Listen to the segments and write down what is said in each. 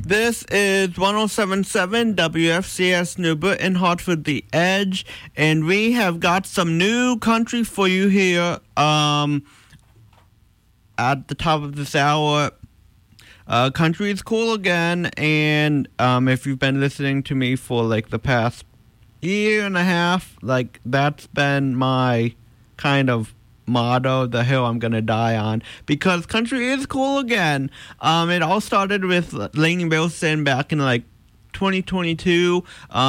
This is 1077 WFCS Newbert in Hartford, The Edge, and we have got some new country for you here at the top of this hour. Country is cool again, and if you've been listening to me for like the past year and a half, like that's been my kind of motto, the hill I'm gonna die on, because country is cool again. It all started with Lainey Wilson back in like 2022.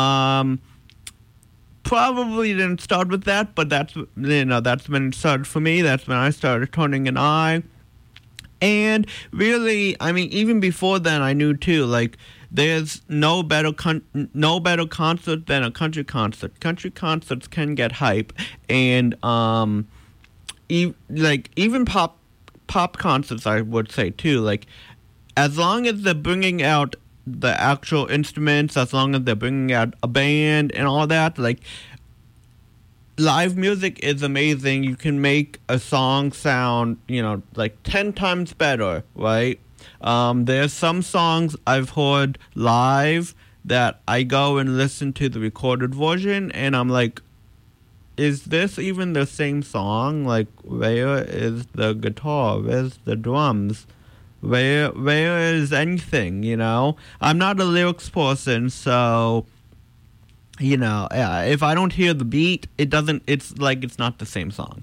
Probably didn't start with that, but that's when it started for me. That's when I started turning an eye. And really, I mean, even before then, I knew too. Like, there's no better concert than a country concert. Country concerts can get hype, and even pop concerts, I would say too. Like, as long as they're bringing out the actual instruments, as long as they're bringing out a band and all that, like, live music is amazing. You can make a song sound, like 10 times better, right? There's some songs I've heard live that I go and listen to the recorded version, and I'm like, is this even the same song? Like, where is the guitar? Where's the drums? Where is anything, I'm not a lyrics person, so, if I don't hear the beat, it's like it's not the same song.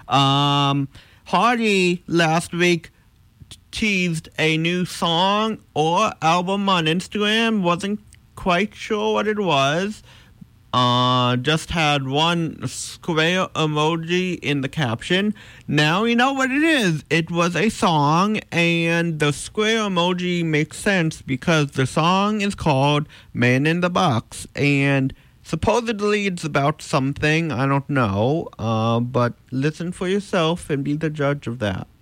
Hardy last week teased a new song or album on Instagram. Wasn't quite sure what it was. Just had one square emoji in the caption. Now you know what it is. It was a song, and the square emoji makes sense because the song is called Man in the Box, and supposedly it's about something. I don't know, but listen for yourself and be the judge of that.